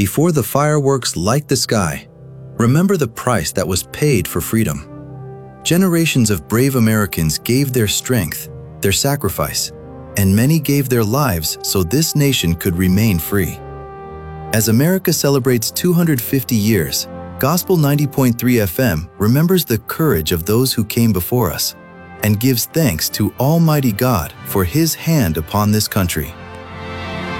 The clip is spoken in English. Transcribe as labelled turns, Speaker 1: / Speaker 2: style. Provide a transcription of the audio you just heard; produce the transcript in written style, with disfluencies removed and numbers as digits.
Speaker 1: Before the fireworks light the sky, remember the price that was paid for freedom. Generations of brave Americans gave their strength, their sacrifice, and many gave their lives so this nation could remain free. As America celebrates 250 years, Gospel 90.3 FM remembers the courage of those who came before us and gives thanks to Almighty God for His hand upon this country.